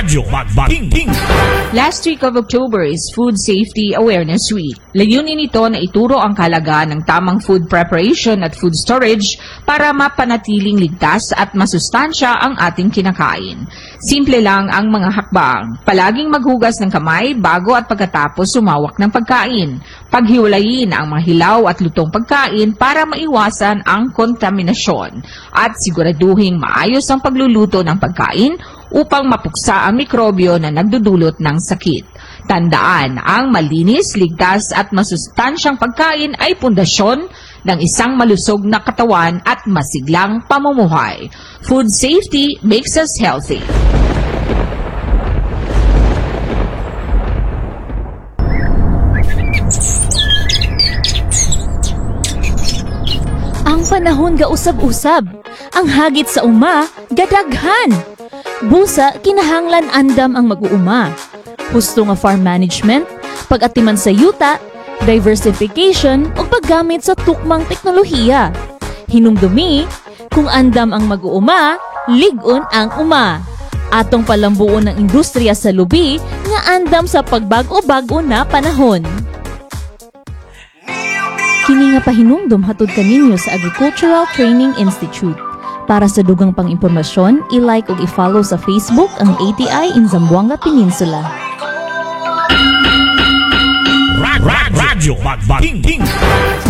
Radyo Magbating. Last week of October is Food Safety Awareness Week. Layunin nito na ituro ang kahalagaan ng tamang food preparation at food storage para mapanatiling ligtas at masustansya ang ating kinakain. Simple lang ang mga hakbang. Palaging maghugas ng kamay bago at pagkatapos sumawak ng pagkain. Paghiwalayin ang mga hilaw at lutong pagkain para maiwasan ang kontaminasyon. At siguraduhing maayos ang pagluluto ng pagkain upang mapuksa ang mikrobyo na nagdudulot ng sakit. Tandaan, ang malinis, ligtas at masustansyang pagkain ay pundasyon ng isang malusog na katawan at masiglang pamumuhay. Food safety makes us healthy. Ang panahon gausab-usab, ang hagit sa uma, gadaghan. Busa, kinahanglan andam ang mag-uuma. Husto nga farm management, pag-atiman sa yuta, diversification o paggamit sa tukmang teknolohiya. Hinumdumi, kung andam ang mag-uuma, ligon ang uma. Atong palambuon ng industriya sa lubi nga andam sa pagbago-bago na panahon. Kini nga pahinumdum hatod kaninyo sa Agricultural Training Institute. Para sa dugang pang-impormasyon, i-like o i-follow sa Facebook ang ATI in Zamboanga Peninsula. Radyo Magbating.